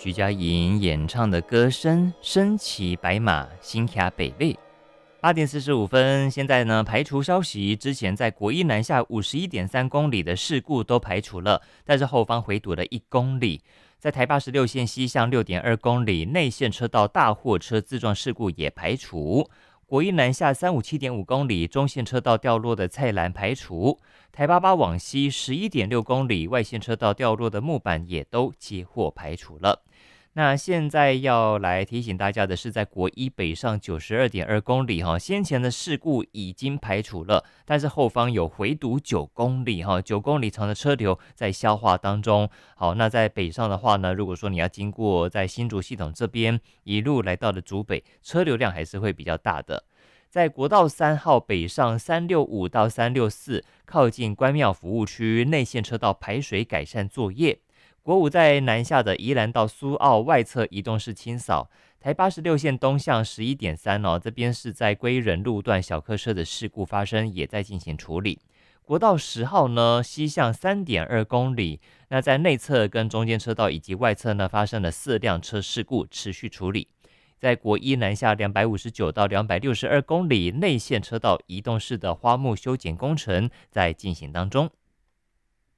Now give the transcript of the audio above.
徐佳莹演唱的歌声，身骑白马，心卡北魏。8点45分，现在呢排除消息，之前在国一南下51.3公里的事故都排除了，但是后方回堵了1公里。在台86线西向6.2公里内线车道大货车自撞事故也排除。国一南下357.5公里中线车道掉落的菜篮排除，台88往西11.6公里外线车道掉落的木板也都接获排除了。那现在要来提醒大家的是，在国一北上92.2公里先前的事故已经排除了，但是后方有回堵9公里9公里长的车流在消化当中。好，那在北上的话呢，如果说你要经过在新竹系统这边一路来到了竹北，车流量还是会比较大的。在国道3号北上365到364靠近关庙服务区内线车道排水改善作业。国5在南下的宜兰到苏澳外侧移动式清扫，台86线东向11.3这边是在归仁路段小客车的事故发生，也在进行处理。国道10号呢西向3.2公里，那在内侧跟中间车道以及外侧呢发生了4辆车事故，持续处理。在国一南下259到262公里内线车道移动式的花木修剪工程在进行当中。